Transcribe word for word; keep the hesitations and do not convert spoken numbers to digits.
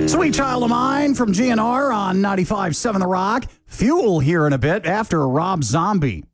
Sweet Child of Mine from G N R on ninety-five point seven The Rock. Fuel here in a bit after Rob Zombie.